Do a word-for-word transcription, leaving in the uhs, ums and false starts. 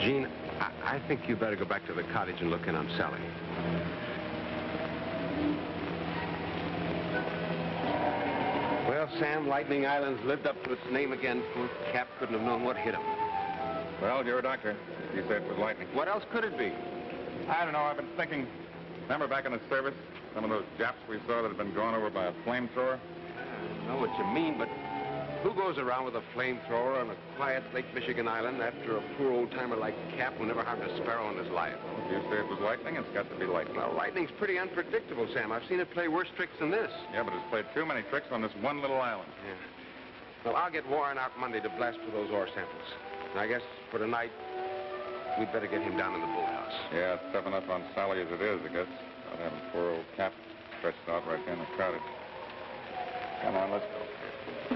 Gene, I, I think you better go back to the cottage and look in on Sally. Well, Sam, Lightning Island's lived up to its name again. Poor Cap couldn't have known what hit him. Well, you're a doctor. You said it was lightning. What else could it be? I don't know. I've been thinking. Remember back in the service, some of those Japs we saw that had been gone over by a flamethrower? I know what you mean, but who goes around with a flamethrower on a quiet Lake Michigan island after a poor old-timer like Cap who never harmed a sparrow in his life? Well, if you say it was lightning, it's got to be lightning. Well, lightning's pretty unpredictable, Sam. I've seen it play worse tricks than this. Yeah, but it's played too many tricks on this one little island. Yeah. Well, I'll get Warren out Monday to blast for those ore samples. I guess for tonight, we'd better get him down in the boathouse. Yeah, it's tough enough on Sally as it is, I guess. Not having poor old Cap stretched out right there in the cottage. Come on, let's go.